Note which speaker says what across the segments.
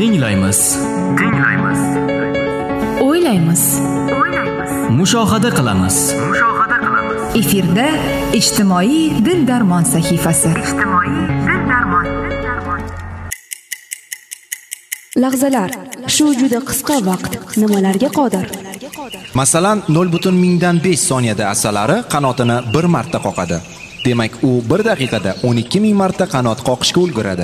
Speaker 1: Tinglaymiz.
Speaker 2: O'ylaymiz.
Speaker 1: Mushohada qilamiz.
Speaker 2: Efirda ijtimoiy dil-darmon sahifasi.
Speaker 3: Lahzalar, shu juda qisqa vaqt nimalarga qodir?
Speaker 4: Masalan, 0.5 soniyada asalari qanotini bir marta qoqadi. Demak, u 1 daqiqada 12.000 marta qanot qoqishga ulguradi.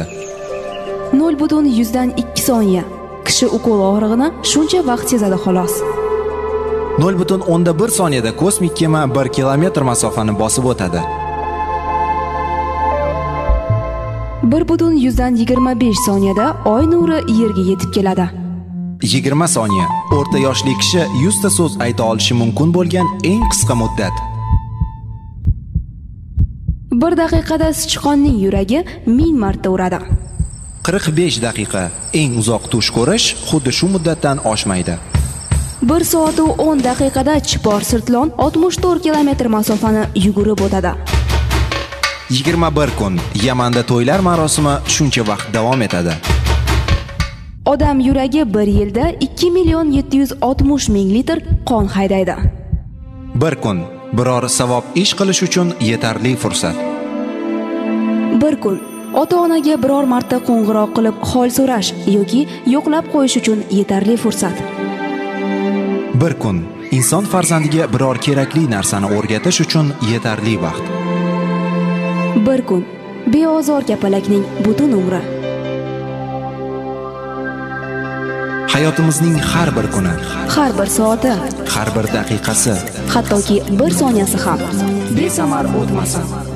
Speaker 3: 0.2 soniya. Kishi ukol og'rig'ini shuncha vaqt sezadi xolos.
Speaker 4: 0.1 soniyada kosmik kema 1 kilometr masofani bosib o'tadi.
Speaker 3: 1.25 soniyada oy nuri yerga yetib keladi.
Speaker 4: 20 soniya. O'rta yoshli kishi 100 ta so'z ayta olishi mumkin bo'lgan eng qisqa muddat.
Speaker 3: 1 daqiqada sichqonning yuragi 1000 marta uradi.
Speaker 4: 45 daqiqa. Eng uzoq tush ko'rish xuddi shu muddatdan oshmaydi.
Speaker 3: 1 soat va 10 daqiqada chipor sirtlon 64 kilometr masofani yugurib o'tadi.
Speaker 4: 21 kun. Yamanda to'ylar marosimi shuncha vaqt davom etadi.
Speaker 3: Odam yuragi 1 yilda 2.760.000 litr qon haydaydi.
Speaker 4: 1 kun. Biror savob ish qilish uchun yetarli fursat.
Speaker 3: 1 kun. Ota-onaga biror marta qo'ng'iroq qilib hol so'rash yoki yo'qlab qo'yish uchun yetarli fursat.
Speaker 4: 1 kun. Inson farzandiga biror kerakli narsani o'rgatish uchun yetarli vaqt.
Speaker 3: 1 kun. Beozor kapalakning butun umri.
Speaker 4: Hayotimizning har bir kuni,
Speaker 3: Har bir soati,
Speaker 4: har bir daqiqasi,
Speaker 3: hattoki 1 soniyasi ham
Speaker 4: besamar o'tmasin.